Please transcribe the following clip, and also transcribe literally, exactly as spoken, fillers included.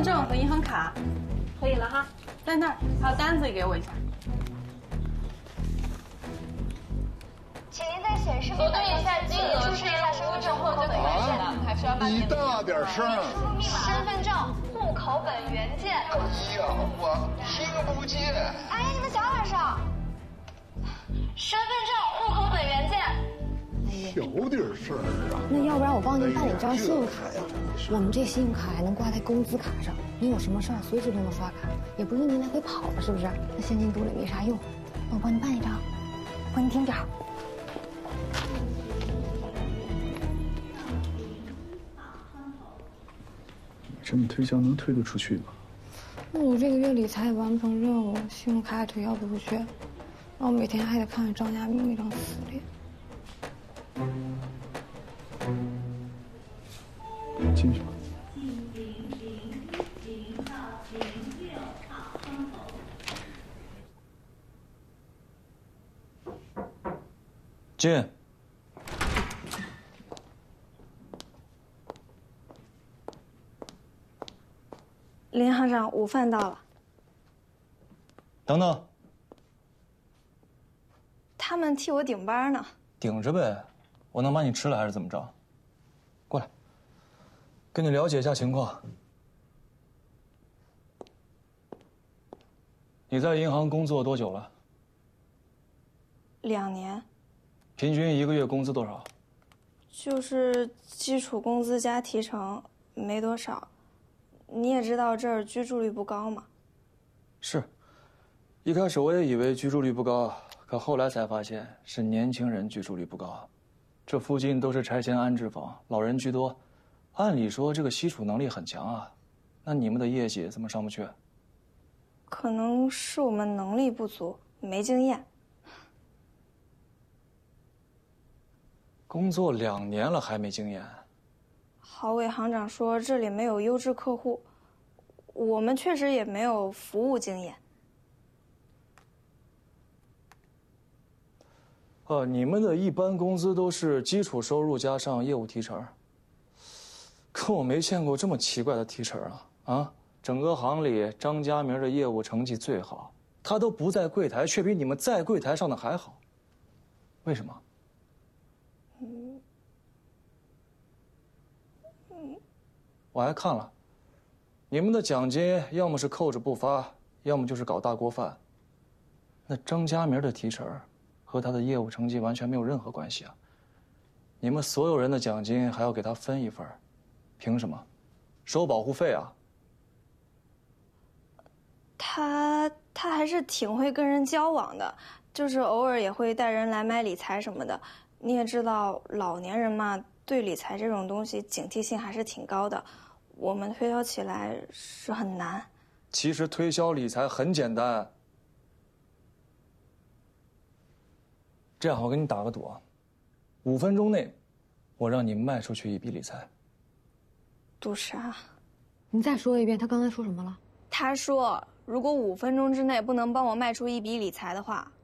份证和银行卡， 可以了哈。 在那儿，还有单子也给我一下。 请您在显示核对一下金额， 出示一下身份证、户口本原件， 还需要办你大点声！ 输入密码、身份证、户口本原件。 哎呀，我听不见。 哎，你们小点声。身份证、户口本原件。 小点声啊！ 那要不然我帮您办理张信用卡呀？我们这信用卡还能挂在工资卡上，您有什么事儿随时都能刷卡，也不用您来回跑了，是不是？那现金多了也没啥用，那我帮您办一张，帮您听点儿。 这么推销能推得出去吗？ 那我这个月理财也完不成任务，信用卡也推销不出去，那我每天还得看着张家明那张死脸。 进去吧。 进。 林行长，午饭到了。 等等， 他们替我顶班呢。 顶着呗，我能把你吃了还是怎么着？过来，跟你了解一下情况。你在银行工作多久了？ 两年。 平均一个月工资多少？ 就是基础工资加提成，没多少。你也知道这儿居住率不高嘛。 是，一开始我也以为居住率不高，可后来才发现是年轻人居住率不高。这附近都是拆迁安置房，老人居多，按理说这个吸储能力很强啊，那你们的业绩怎么上不去？ 可能是我们能力不足，没经验。 工作两年了还没经验？ 郝伟行长说这里没有优质客户，我们确实也没有服务经验。 呃，你们的一般工资都是基础收入加上业务提成，可我没见过这么奇怪的提成啊！啊，整个行里张家明的业务成绩最好，他都不在柜台，却比你们在柜台上的还好，为什么？嗯，嗯，我还看了，你们的奖金要么是扣着不发，要么就是搞大锅饭。那张家明的提成和他的业务成绩完全没有任何关系啊！你们所有人的奖金还要给他分一份，凭什么？收保护费啊？ 他他还是挺会跟人交往的，就是偶尔也会带人来买理财什么的。你也知道，老年人嘛，对理财这种东西警惕性还是挺高的，我们推销起来是很难。 其实推销理财很简单。这样，我给你打个赌啊，五分钟内，我让你卖出去一笔理财。 赌啥？ 你再说一遍，他刚才说什么了？ 他说，如果五分钟之内不能帮我卖出一笔理财的话，